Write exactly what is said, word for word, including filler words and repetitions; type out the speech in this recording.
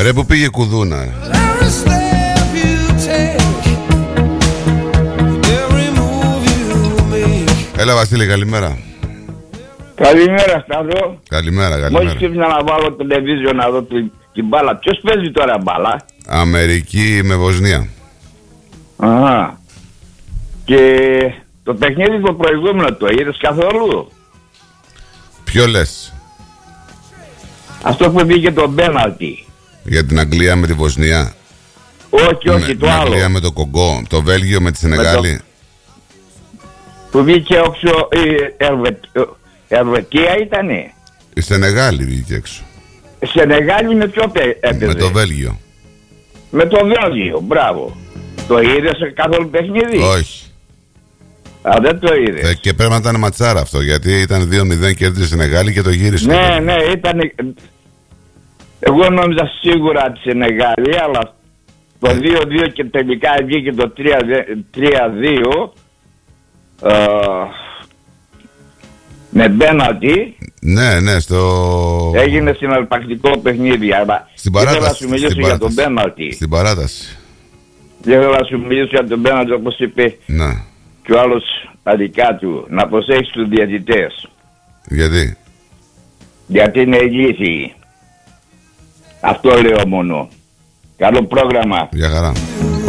Ρε που πήγε Κουδούνα. Έλα Βασίλη, καλημέρα. Καλημέρα Σταύρο. Καλημέρα, καλημέρα. Μόλις ξύπνα να βάλω το τηλεβίζιο να δω την, την μπάλα. Ποιος παίζει τώρα μπάλα? Αμερική με Βοσνία. Αχα. Και το παιχνίδι το προηγούμενο το είδες καθόλου? Ποιο λες? Αυτό που βγήκε το πέναλτι. Για την Αγγλία με τη Βοσνία? Όχι, όχι, με, το την άλλο. Αγγλία με το Κογκό, το Βέλγιο με τη Σενεγάλη. Το... Που βγήκε όξω η Ερβε... Ερβετία ήτανε. Η Σενεγάλη βγήκε έξω. Η Σενεγάλη με ποιο έπαιζε? Με το Βέλγιο. Με το Βέλγιο, μπράβο. Το είδες σε καθόλου παιχνίδι? Όχι. Α, δεν το είδες. Ε, και πρέπει να ήταν ματσάρα αυτό, γιατί ήταν δύο μηδέν κέρδισε η Σενεγάλη και το γύρισε. Ναι, ναι, ήταν. Εγώ νόμιζα σίγουρα τη Σενεγάλη, αλλά το ε. δύο δύο και τελικά βγήκε το τρία δύο. Uh, με πέναλτι. Ναι, ναι, στο... Έγινε συναρπακτικό παιχνίδι. Αλλά στην παράταση. Ήθελα να σου μιλήσω για τον πέναλτι. Στην παράταση. Δεν ήθελα να σου μιλήσω για τον πέναλτι, όπως είπε ναι. και ο άλλος τα δικά του. Να προσέχεις τους διαιτητές. Γιατί? Γιατί είναι ηλίθιοι. Αυτό λέω μόνο. Καλό πρόγραμμα. Για χαρά.